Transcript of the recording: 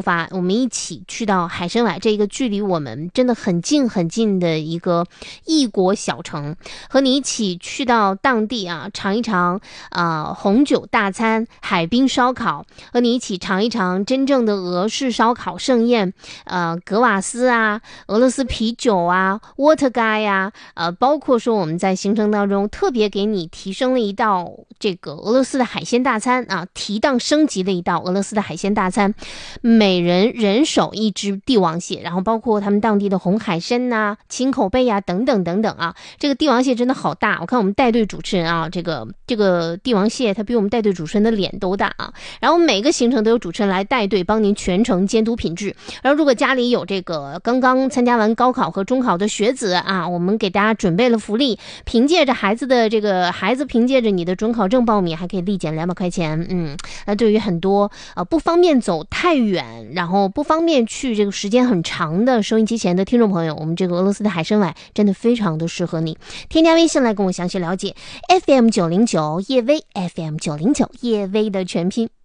出发，我们一起去到海参崴这个距离我们真的很近很近的一个异国小城，和你一起去到当地啊，尝一尝红酒大餐、海滨烧烤，和你一起尝一尝真正的俄式烧烤盛宴，格瓦斯啊、俄罗斯啤酒啊、沃特嘎呀，包括说我们在行程当中特别给你提升了一道这个俄罗斯的海鲜大餐啊，提档升级的一道俄罗斯的海鲜大餐，每人人手一只帝王蟹，然后包括他们当地的红海参呐、青口贝呀等等等等啊，这个帝王蟹真的好大，我看我们带队主持人啊，这个帝王蟹它比我们带队主持人的脸都大啊，然后每个行程都有主持人来带队帮您全程监督品质，然后如果家里有这个刚刚参加完高考和中考的学子啊，我们给大家准备了福利，凭借着孩子凭借着你的准考证报名还可以立减200块钱。那对于很多不方便走太远，然后不方便去这个时间很长的收音机前的听众朋友，我们这个俄罗斯的海参崴真的非常的适合你。添加微信来跟我详细了解 FM 909叶薇 FM 909叶薇的全拼。